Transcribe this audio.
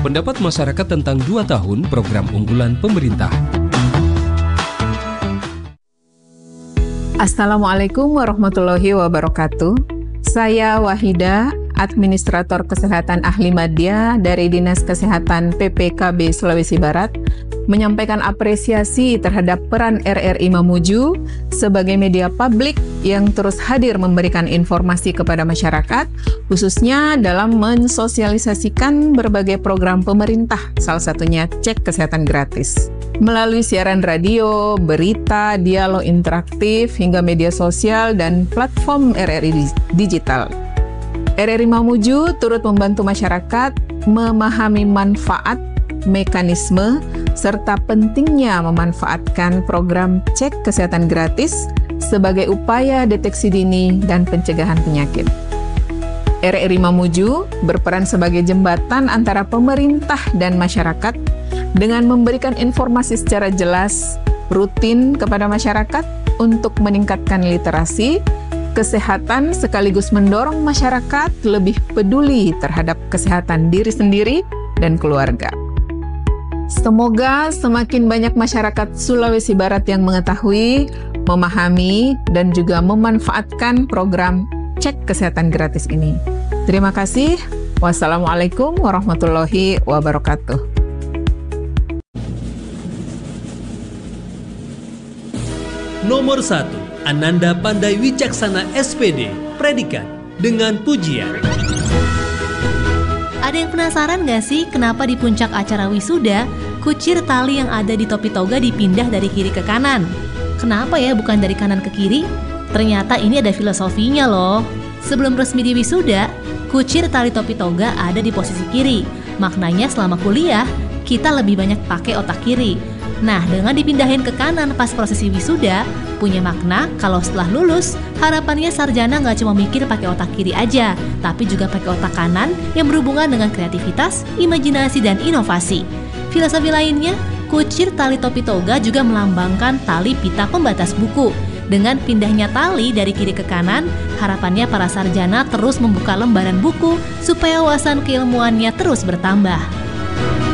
Pendapat masyarakat tentang 2 tahun program unggulan pemerintah. Assalamualaikum warahmatullahi wabarakatuh. Saya Wahida, Administrator Kesehatan Ahli Madya dari Dinas Kesehatan PPKB Sulawesi Barat, menyampaikan apresiasi terhadap peran RRI Mamuju sebagai media publik yang terus hadir memberikan informasi kepada masyarakat, khususnya dalam mensosialisasikan berbagai program pemerintah, salah satunya cek kesehatan gratis. Melalui siaran radio, berita, dialog interaktif, hingga media sosial dan platform RRI digital. RRI Mamuju turut membantu masyarakat memahami manfaat, mekanisme, serta pentingnya memanfaatkan program cek kesehatan gratis sebagai upaya deteksi dini dan pencegahan penyakit. RRI Mamuju berperan sebagai jembatan antara pemerintah dan masyarakat dengan memberikan informasi secara jelas, rutin kepada masyarakat untuk meningkatkan literasi, kesehatan sekaligus mendorong masyarakat lebih peduli terhadap kesehatan diri sendiri dan keluarga. Semoga semakin banyak masyarakat Sulawesi Barat yang mengetahui, memahami, dan juga memanfaatkan program cek kesehatan gratis ini. Terima kasih. Wassalamualaikum warahmatullahi wabarakatuh. Nomor 1, Ananda Pandai Wicaksana SPD, predikat dengan pujian. Ada yang penasaran nggak sih kenapa di puncak acara wisuda, kucir tali yang ada di topi toga dipindah dari kiri ke kanan? Kenapa ya bukan dari kanan ke kiri? Ternyata ini ada filosofinya loh. Sebelum resmi di wisuda, kucir tali topi toga ada di posisi kiri. Maknanya selama kuliah, kita lebih banyak pakai otak kiri. Nah, dengan dipindahin ke kanan pas prosesi wisuda, punya makna kalau setelah lulus, harapannya sarjana nggak cuma mikir pakai otak kiri aja, tapi juga pakai otak kanan yang berhubungan dengan kreativitas, imajinasi, dan inovasi. Filosofi lainnya, kucir tali topi toga juga melambangkan tali pita pembatas buku. Dengan pindahnya tali dari kiri ke kanan, harapannya para sarjana terus membuka lembaran buku supaya wawasan keilmuannya terus bertambah.